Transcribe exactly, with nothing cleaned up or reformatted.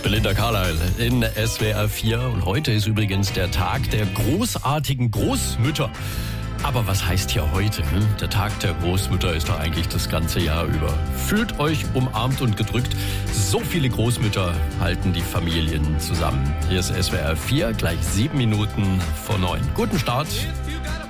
Belinda Carlisle in S W R vier und heute ist übrigens der Tag der großartigen Großmütter. Aber was heißt hier heute? Hm? Der Tag der Großmütter ist doch eigentlich das ganze Jahr über. Fühlt euch umarmt und gedrückt. So viele Großmütter halten die Familien zusammen. Hier ist S W R vier, gleich sieben Minuten vor neun. Guten Start.